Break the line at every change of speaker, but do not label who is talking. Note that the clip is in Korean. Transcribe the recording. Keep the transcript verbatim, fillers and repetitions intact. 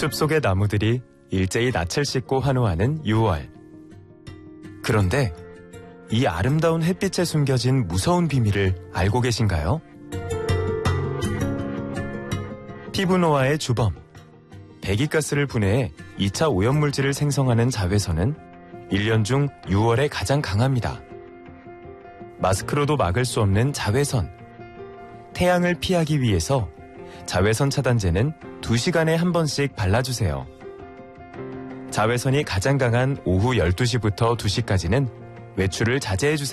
숲속의 나무들이 일제히 낯을 씻고 환호하는 유월. 그런데 이 아름다운 햇빛에 숨겨진 무서운 비밀을 알고 계신가요? 피부 노화의 주범, 배기가스를 분해해 이 차 오염물질을 생성하는 자외선은 일 년 중 유월에 가장 강합니다. 마스크로도 막을 수 없는 자외선. 태양을 피하기 위해서 자외선 차단제는 두 시간에 한 번씩 발라주세요. 자외선이 가장 강한 오후 열두 시부터 두 시까지는 외출을 자제해주세요.